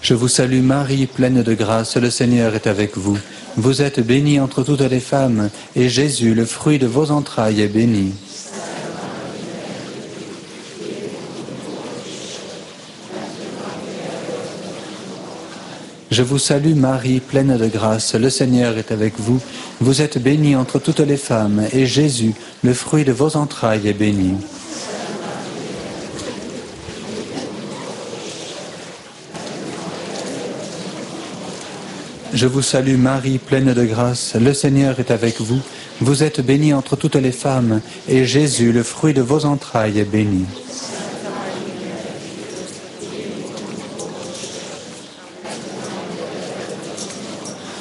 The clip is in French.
Je vous salue Marie, pleine de grâce, le Seigneur est avec vous. Vous êtes bénie entre toutes les femmes, et Jésus, le fruit de vos entrailles, est béni. Je vous salue Marie, pleine de grâce, le Seigneur est avec vous. Vous êtes bénie entre toutes les femmes, et Jésus, le fruit de vos entrailles, est béni. Je vous salue Marie, pleine de grâce, le Seigneur est avec vous. Vous êtes bénie entre toutes les femmes, et Jésus, le fruit de vos entrailles, est béni.